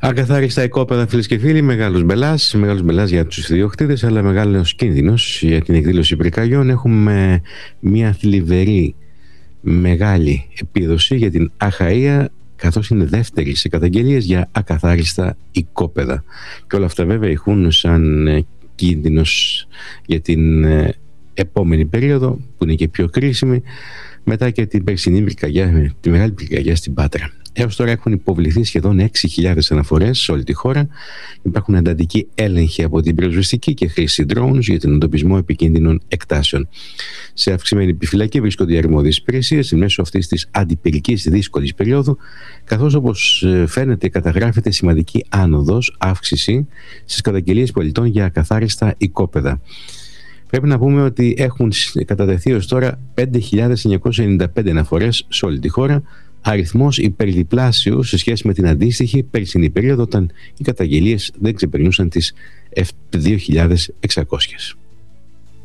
Ακαθάριστα οικόπεδα, φίλες και φίλοι, μεγάλος μπελάς για τους ιδιοκτήτες, αλλά μεγάλος κίνδυνος για την εκδήλωση πυρκαγιών. Έχουμε μια θλιβερή μεγάλη επίδοση για την Αχαΐα, καθώς είναι δεύτερη σε καταγγελίες για ακαθάριστα οικόπεδα. Και όλα αυτά βέβαια έχουν σαν κίνδυνος για την επόμενη περίοδο, που είναι και πιο κρίσιμη, μετά και την περσινή πυρκαγιά, τη μεγάλη πυρκαγιά στην Πάτρα. Έως τώρα έχουν υποβληθεί σχεδόν 6.000 αναφορές σε όλη τη χώρα. Υπάρχουν εντατικοί έλεγχοι από την πυροσβεστική και χρήση drones για τον εντοπισμό επικίνδυνων εκτάσεων. Σε αυξημένη επιφυλακή βρίσκονται οι αρμόδιες υπηρεσίες εν μέσω αυτής της αντιπυρικής δύσκολης περίοδου, καθώς όπως φαίνεται καταγράφεται σημαντική άνοδος, αύξηση στις καταγγελίες πολιτών για ακαθάριστα οικόπεδα. Πρέπει να πούμε ότι έχουν κατατεθεί ως τώρα 5.995 αναφορές σε όλη τη χώρα, αριθμός υπερδιπλάσιο σε σχέση με την αντίστοιχη περσινή περίοδο, όταν οι καταγγελίες δεν ξεπερνούσαν τις 2.600.